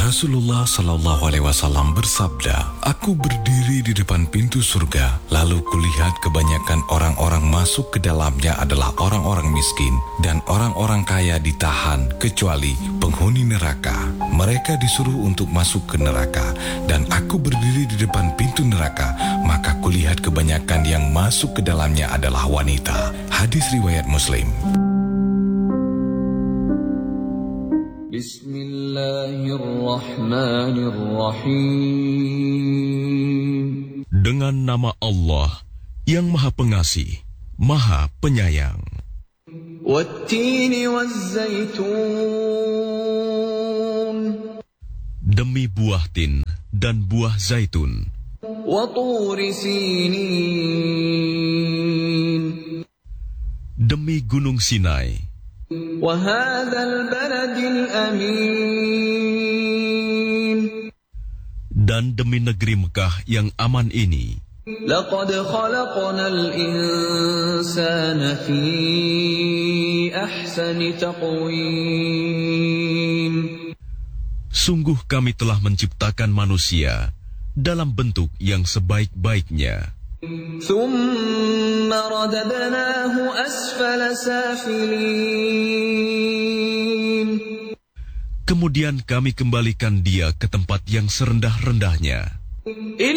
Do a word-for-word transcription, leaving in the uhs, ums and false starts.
Rasulullah Shallallahu Alaihi Wasallam bersabda, "Aku berdiri di depan pintu surga, lalu kulihat kebanyakan orang-orang masuk ke dalamnya adalah orang-orang miskin dan orang-orang kaya ditahan kecuali penghuni neraka. Mereka disuruh untuk masuk ke neraka, dan aku berdiri di depan pintu neraka, maka kulihat kebanyakan yang masuk ke dalamnya adalah wanita." Hadis riwayat Muslim. Bismillahirrahmanirrahim. Dengan nama Allah yang Maha Pengasih, Maha Penyayang. Wattini wazzaitun. Demi buah tin dan buah zaitun. Waturi sinin. Demi gunung Sinai. Wahadzal baladil amin. Dan demi negeri Mekah yang aman ini. Laqad khalaqnal insana fi ahsani taqwim. Sungguh kami telah menciptakan manusia dalam bentuk yang sebaik-baiknya. Thumma radadnahu asfala safilin. Kemudian kami kembalikan dia ke tempat yang serendah-rendahnya.